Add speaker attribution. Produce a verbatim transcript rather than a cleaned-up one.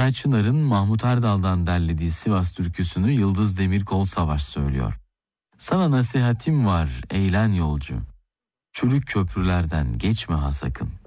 Speaker 1: Eray Çınar'ın Mahmut Erdal'dan derlediği Sivas türküsünü Yıldız Demirkol Savaş söylüyor. Sana nasihatim var, eğlen yolcu. Çürük köprülerden geçme ha sakın.